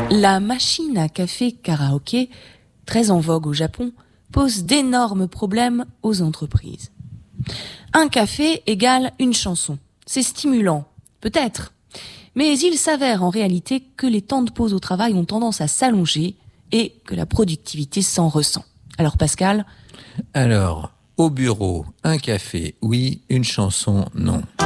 La machine à café karaoké, très en vogue au Japon, pose d'énormes problèmes aux entreprises. Un café égale une chanson. C'est stimulant, peut-être. Mais il s'avère en réalité que les temps de pause au travail ont tendance à s'allonger et que la productivité s'en ressent. Alors Pascal ? Alors, au bureau, un café, oui, une chanson, non.